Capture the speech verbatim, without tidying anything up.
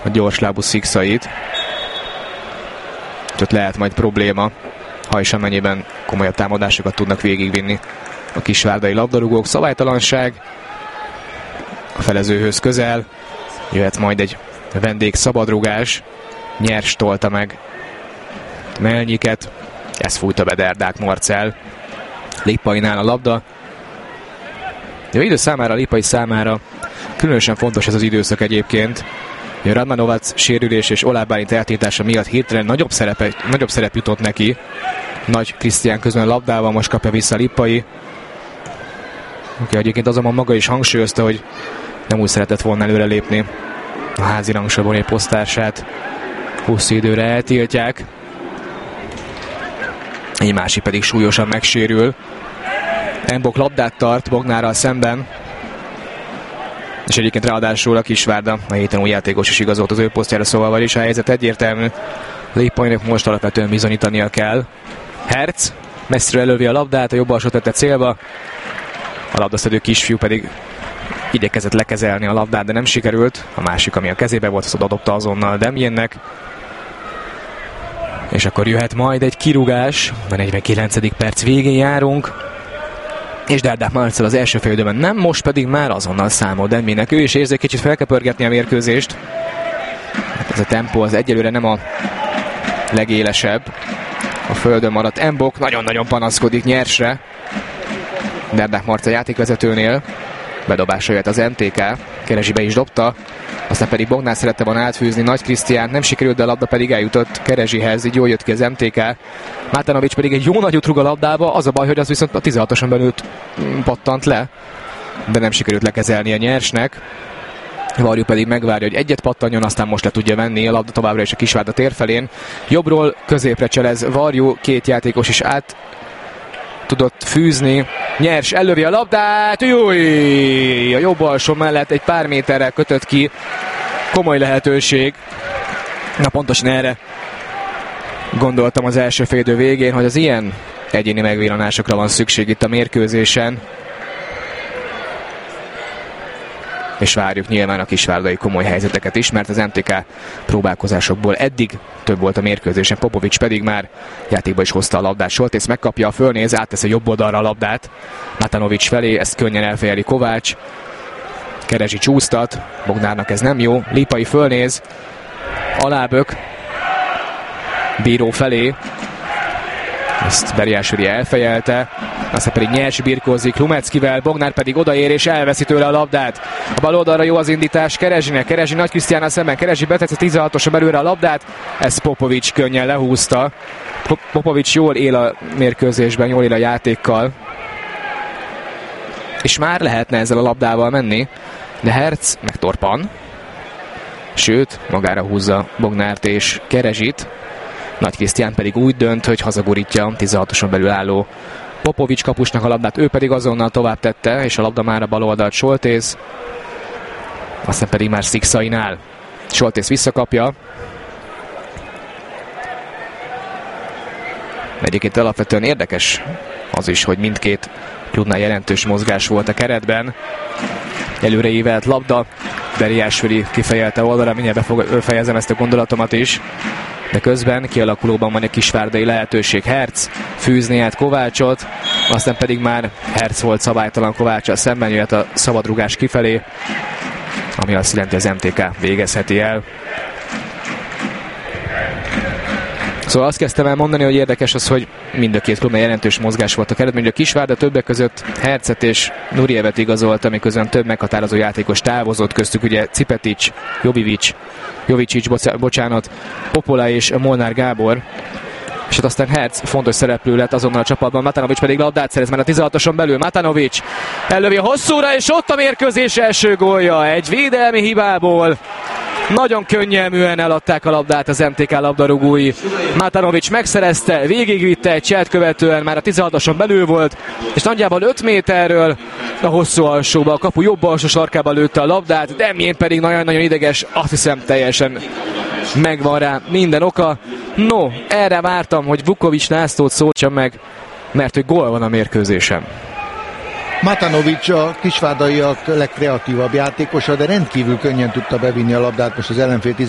a gyorslábú Szikszait. Ott lehet majd probléma, ha is amennyiben komolyabb támadásokat tudnak végigvinni a kisvárdai labdarúgók. Szabálytalanság a felezőhöz közel, jöhet majd egy vendég szabadrugás, Nyers tolta meg Melnyiket, ez fújta be Derdák Marcell. Lipainál a labda. De idő számára, Lipai számára különösen fontos ez az időszak egyébként. A Radmanovac sérülés és Oláh Bálint eltiltása miatt hirtelen nagyobb, szerepe, nagyobb szerep jutott neki. Nagy Krisztián közben labdával, most kapja vissza Lipai. Aki egyébként azonban maga is hangsúlyozta, hogy nem úgy szeretett volna előrelépni. A házi rangsorban egy posztársát hosszú időre eltiltják. Egy másik pedig súlyosan megsérül. Embok labdát tart Bognárral szemben. És egyébként ráadásul a Kisvárda a héten új játékos is igazolt az ő posztjára, szóval vagyis a helyzet egyértelmű. Lipainak most alapvetően bizonyítania kell. Herc messziről elővi a labdát, a jobb alsó tette célba. A labdaszedő kisfiú pedig igyekezett lekezelni a labdát, de nem sikerült. A másik, ami a kezébe volt, azt odadobta azonnal Demjénnek. És akkor jöhet majd egy kirúgás. A negyvenkilencedik perc végén járunk. És Derdák Marcell az első fél időben nem, most pedig már azonnal számol Demjének. Ő is érzi, kicsit fel kell pörgetni a mérkőzést. Hát ez a tempó az egyelőre nem a legélesebb. A földön maradt Embok, nagyon-nagyon panaszkodik Nyersre. Derdák Marcell játékvezetőnél. Bedobásra jött az em té ká, Kerezsi be is dobta, aztán pedig Bognár szerette volna átfűzni Nagy Krisztiánt, nem sikerült, de a labda pedig eljutott Kerezsihez, így jól jött ki az em té ká. Mátanovics pedig egy jó nagyot rúg a labdába, az a baj, hogy az viszont a tizenhatoson belül pattant le, de nem sikerült lekezelni a Nyersnek. Varjú pedig megvárja, hogy egyet pattanjon, aztán most le tudja venni a labda továbbra is a Kisvárda tér felén. Jobbról középre cselez Varjú, két játékos is át tudott fűzni. Nyers ellövi a labdát, júj! A jobb alsó mellett egy pár méterrel kötött ki. Komoly lehetőség. Na pontosan erre gondoltam az első fél idő végén, hogy az ilyen egyéni megvillanásokra van szükség itt a mérkőzésen. És várjuk nyilván a kisvárdai komoly helyzeteket is, mert az em té ká próbálkozásokból eddig több volt a mérkőzésen. Popovics pedig már játékba is hozta a labdát. Soltész megkapja, fölnéz, áttesz a jobb oldalra a labdát Mátanovics felé, ezt könnyen elfejeli Kovács. Kerezsi csúsztat, Bognárnak ez nem jó, Lipai fölnéz, alábök, bíró felé, ezt Beriásvili elfejelte, aztán pedig Nyers birkózik Lumeckivel, Bognár pedig odaér és elveszi tőle a labdát. A bal oldalra jó az indítás Kerezsinek, Kerezsi Nagy Krisztiánnal szemben, Kerezsi betetszi tizenhatoson belőle a labdát, ezt Popovics könnyen lehúzta. Popovics jól él a mérkőzésben, jól él a játékkal, és már lehetne ezzel a labdával menni, de Herc megtorpan, sőt, magára húzza Bognárt és Kerezsit. Nagy Krisztián pedig úgy dönt, hogy hazagurítja tizenhatoson belül álló Popovics kapusnak a labdát, ő pedig azonnal tovább tette, és a labda már a bal oldalt Soltész, aztán pedig már Sziksainál. Soltész visszakapja. Egyébként alapvetően érdekes az is, hogy mindkét klubnál jelentős mozgás volt a keretben. Előre ívelt labda, Beriásvili kifejelte oldalra, mindjárt befejezem ezt a gondolatomat is. De közben kialakulóban van egy kisvárdai lehetőség. Herc fűzni át Kovácsot, aztán pedig már Herc volt szabálytalan Kováccsal szemben, jöhet a szabadrugás kifelé, ami azt jelenti, az em té ká végezheti el. Szóval azt kezdtem el mondani, hogy érdekes az, hogy mind a két klubnál jelentős mozgás volt a keretben. A Kisvárda többek között Hercet és Nurievet igazolt, miközben több meghatározó játékos távozott, köztük ugye Cipetic, Jovivics, Jovicsics, bocsánat, Popola és Molnár Gábor. És hát aztán Herc fontos szereplő lett azonnal a csapatban, Mátanovics pedig labdát szerez már a tizenhatoson belül. Mátanovics ellövi a hosszúra, és ott a mérkőzés első gólja egy védelmi hibából. Nagyon könnyelműen eladták a labdát az em té ká labdarúgói. Mátanovics megszerezte, végigvitte egy cselt követően, már a tizenhatoson belül volt, és nagyjából öt méterről a hosszú alsóba, a kapu jobb alsó sarkába lőtte a labdát, Demjén pedig nagyon-nagyon ideges, azt hiszem teljesen megvan rá minden oka. No, erre vártam, hogy Vukovics Lászlót szóltsa meg, mert hogy gól van a mérkőzésen. Mátanovics a kisvárdaiak legkreatívabb játékosa, de rendkívül könnyen tudta bevinni a labdát most az ellenfél